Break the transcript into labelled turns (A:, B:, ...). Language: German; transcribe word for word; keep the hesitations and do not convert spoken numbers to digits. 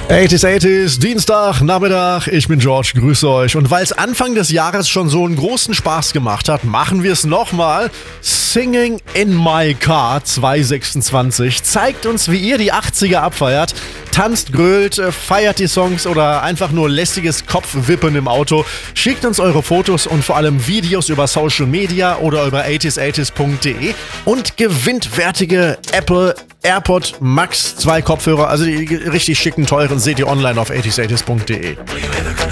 A: achtziger, achtziger, Dienstag, Nachmittag, ich bin George, grüße euch. Und weil es Anfang des Jahres schon so einen großen Spaß gemacht hat, machen wir es nochmal. Singing in My Car zwanzig sechsundzwanzig zeigt uns, wie ihr die achtziger abfeiert. Tanzt, grölt, feiert die Songs oder einfach nur lästiges Kopfwippen im Auto. Schickt uns eure Fotos und vor allem Videos über Social Media oder über achtziger achtziger punkt de und gewinnt wertige Apple AirPod Max zwei Kopfhörer, also die richtig schicken, teuren, seht ihr online auf achtziger achtziger punkt de.